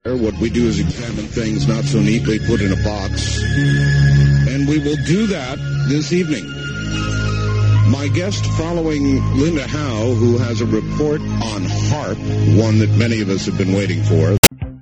What we do is examine things not so neatly put in a box. And we will do that this evening. My guest following Linda Howe, who has a report on HAARP, one that many of us have been waiting for.